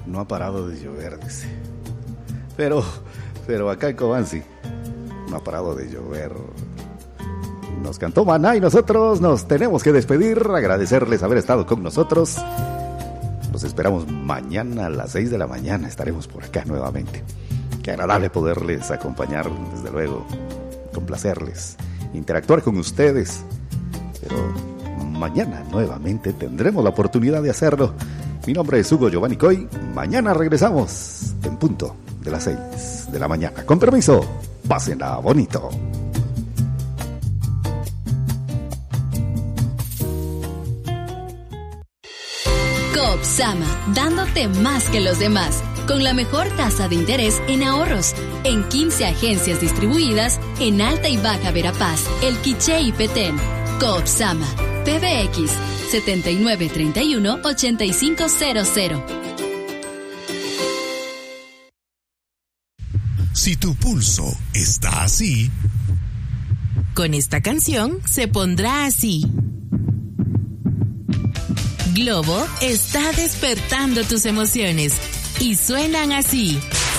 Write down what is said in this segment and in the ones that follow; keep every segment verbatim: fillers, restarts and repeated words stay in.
no ha parado de llover, dice. Pero, pero acá en Cobán sí, no ha parado de llover. Nos cantó Maná y nosotros nos tenemos que despedir, agradecerles haber estado con nosotros. Los esperamos mañana a las seis de la mañana, estaremos por acá nuevamente. Qué agradable poderles acompañar, desde luego, complacerles, interactuar con ustedes. Pero mañana nuevamente tendremos la oportunidad de hacerlo. Mi nombre es Hugo Giovanni Coy. Mañana regresamos en punto de las seis de la mañana. Con permiso, pásenla bonito. Coopsama, dándote más que los demás, con la mejor tasa de interés en ahorros, en quince agencias distribuidas en Alta y Baja Verapaz, El Quiché y Petén. Coopsama, P B X setenta y nueve treinta y uno ochenta y cinco cero cero. Si tu pulso está así, con esta canción se pondrá así. Globo está despertando tus emociones y suenan así.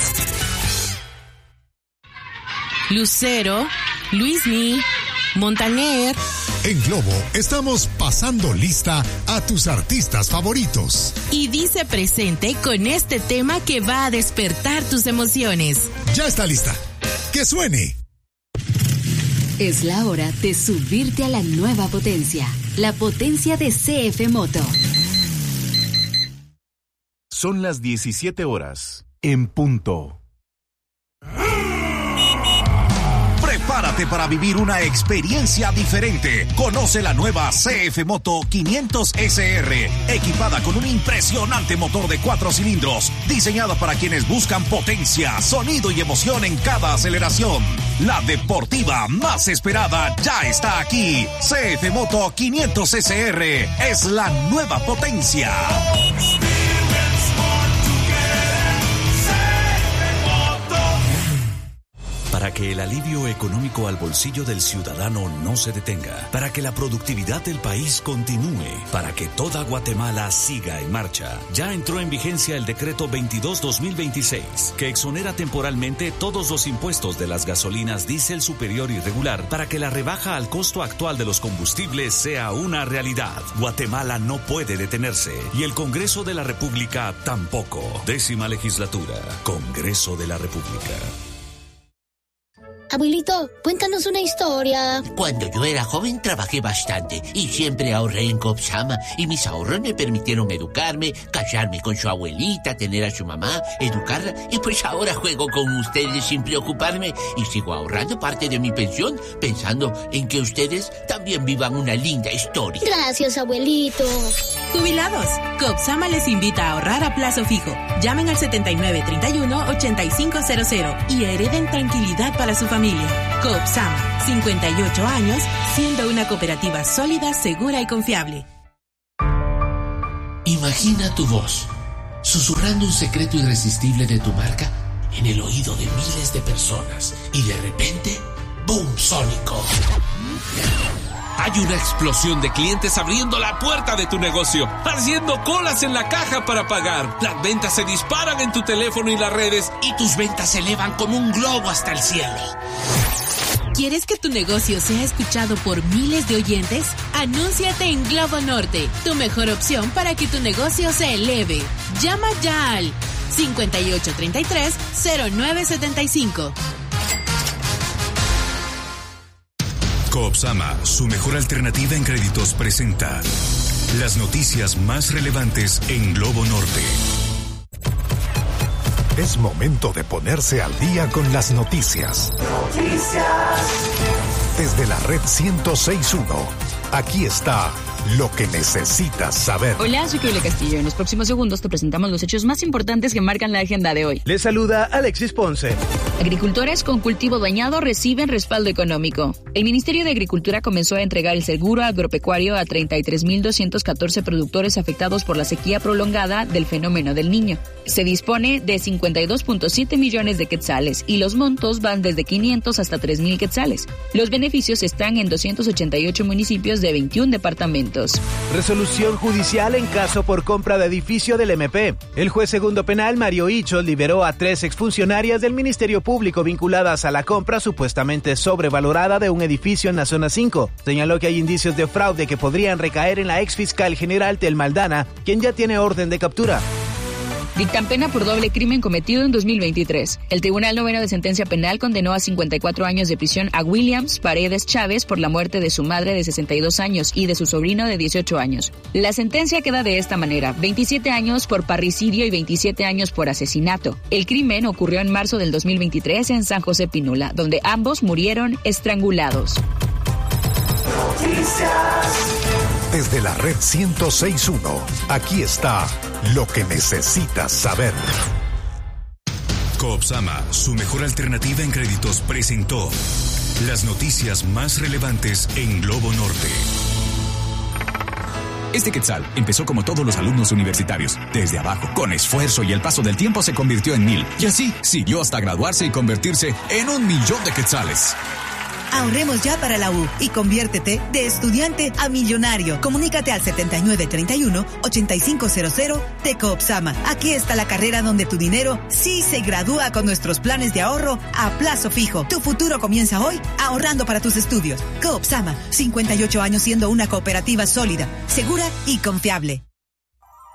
Lucero, Luismi, Montaner. En Globo estamos pasando lista a tus artistas favoritos. Y dice presente con este tema que va a despertar tus emociones. Ya está lista. ¡Que suene! Es la hora de subirte a la nueva potencia, la potencia de C F Moto. Son las diecisiete horas, en punto. Prepárate para vivir una experiencia diferente. Conoce la nueva C F Moto quinientos S R, equipada con un impresionante motor de cuatro cilindros, diseñada para quienes buscan potencia, sonido y emoción en cada aceleración. La deportiva más esperada ya está aquí. C F Moto quinientos S R es la nueva potencia. Para que el alivio económico al bolsillo del ciudadano no se detenga, para que la productividad del país continúe, para que toda Guatemala siga en marcha, ya entró en vigencia el decreto veintidós guión dos mil veintiséis, que exonera temporalmente todos los impuestos de las gasolinas diésel superior y regular para que la rebaja al costo actual de los combustibles sea una realidad. Guatemala no puede detenerse y el Congreso de la República tampoco. Décima legislatura, Congreso de la República. Abuelito, cuéntanos una historia. Cuando yo era joven trabajé bastante y siempre ahorré en Coopsama y mis ahorros me permitieron educarme, casarme con su abuelita, tener a su mamá, educarla y pues ahora juego con ustedes sin preocuparme y sigo ahorrando parte de mi pensión pensando en que ustedes también vivan una linda historia. Gracias, abuelito. Jubilados, Coopsama les invita a ahorrar a plazo fijo. Llamen al setenta y nueve treinta y uno ochenta y cinco cero cero y hereden tranquilidad para su familia. Coopsama, cincuenta y ocho años, siendo una cooperativa sólida, segura y confiable. Imagina tu voz, susurrando un secreto irresistible de tu marca en el oído de miles de personas y de repente, ¡boom! Sónico. Hay una explosión de clientes abriendo la puerta de tu negocio, haciendo colas en la caja para pagar. Las ventas se disparan en tu teléfono y las redes y tus ventas se elevan como un globo hasta el cielo. ¿Quieres que tu negocio sea escuchado por miles de oyentes? Anúnciate en Globo Norte, tu mejor opción para que tu negocio se eleve. Llama ya al cincuenta y ocho treinta y tres cero nueve setenta y cinco. Coopsama, su mejor alternativa en créditos, presenta las noticias más relevantes en Globo Norte. Es momento de ponerse al día con las noticias. Noticias. Desde la red ciento seis punto uno, aquí está lo que necesitas saber. Hola, soy Claudia Castillo. En los próximos segundos te presentamos los hechos más importantes que marcan la agenda de hoy. Les saluda Alexis Ponce. Agricultores con cultivo dañado reciben respaldo económico. El Ministerio de Agricultura comenzó a entregar el seguro agropecuario a treinta y tres mil doscientos catorce productores afectados por la sequía prolongada del fenómeno del Niño. Se dispone de cincuenta y dos punto siete millones de quetzales y los montos van desde quinientos hasta tres mil quetzales. Los beneficios están en doscientos ochenta y ocho municipios de veintiún departamentos. adultos. Resolución judicial en caso por compra de edificio del M P. El juez segundo penal Mario Hichos liberó a tres exfuncionarias del Ministerio Público vinculadas a la compra supuestamente sobrevalorada de un edificio en la zona cinco. Señaló que hay indicios de fraude que podrían recaer en la exfiscal general Tel Maldana, quien ya tiene orden de captura. Dictan pena por doble crimen cometido en dos mil veintitrés. El Tribunal Noveno de Sentencia Penal condenó a cincuenta y cuatro años de prisión a Williams Paredes Chávez por la muerte de su madre de sesenta y dos años y de su sobrino de dieciocho años. La sentencia queda de esta manera: veintisiete años por parricidio y veintisiete años por asesinato. El crimen ocurrió en marzo del dos mil veintitrés en San José Pinula, donde ambos murieron estrangulados. Desde la red ciento seis punto uno, aquí está lo que necesitas saber. Coopsama, su mejor alternativa en créditos, presentó las noticias más relevantes en Globo Norte. Este Quetzal empezó como todos los alumnos universitarios, desde abajo, con esfuerzo, y el paso del tiempo se convirtió en mil. Y así siguió hasta graduarse y convertirse en un millón de quetzales. Ahorremos ya para la U y conviértete de estudiante a millonario. Comunícate al setenta y nueve treinta y uno, ochenta y cinco cero cero de Coopsama. Aquí está la carrera donde tu dinero sí se gradúa con nuestros planes de ahorro a plazo fijo. Tu futuro comienza hoy ahorrando para tus estudios. Coopsama, cincuenta y ocho años siendo una cooperativa sólida, segura y confiable.